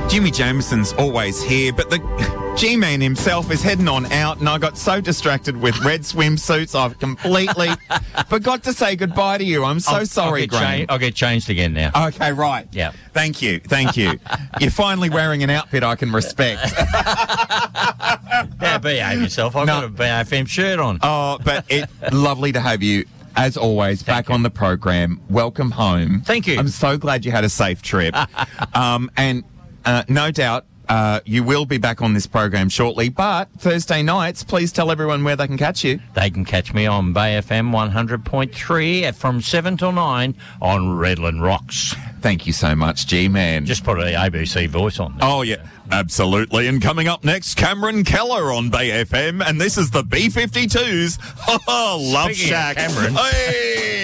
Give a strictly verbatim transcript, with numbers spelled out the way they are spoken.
Jimmy Jameson's always here, but the G-Man himself is heading on out, and I got so distracted with red swimsuits, I've completely forgot to say goodbye to you. I'm so I'll, sorry, I'll get Graham. Cha- I'll get changed again now. Okay, right. Yeah. Thank you, thank you. You're finally wearing an outfit I can respect. Yeah, behave yourself. I've No. got a B F M shirt on. Oh, but it's lovely to have you, as always, back on the program. Welcome home. Thank you. I'm so glad you had a safe trip. um, and uh, no doubt uh, you will be back on this program shortly. But Thursday nights, please tell everyone where they can catch you. They can catch me on Bay F M one hundred point three from seven till nine on Redland Rocks. Thank you so much, G-Man. Just put an A B C voice on there. Oh, yeah, absolutely. And coming up next, Cameron Keller on Bay F M, and this is the B fifty-twos. Love Speaking of Shack. Cameron. Hey!